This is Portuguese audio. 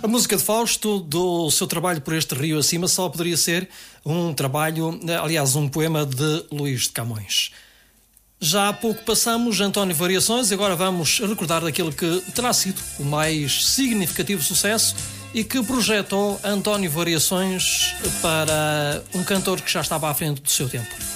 A música de Fausto, do seu trabalho Por Este Rio Acima, só poderia ser um trabalho, aliás, um poema de Luís de Camões. Já há pouco passamos António Variações e agora vamos recordar daquilo que terá sido o mais significativo sucesso e que projetou António Variações para um cantor que já estava à frente do seu tempo.